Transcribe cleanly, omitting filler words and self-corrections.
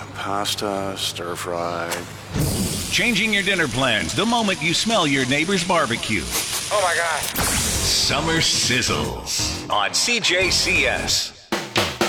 Pasta, stir fry. Changing your dinner plans the moment you smell your neighbor's barbecue. Oh my God. Summer Sizzles on CJCS.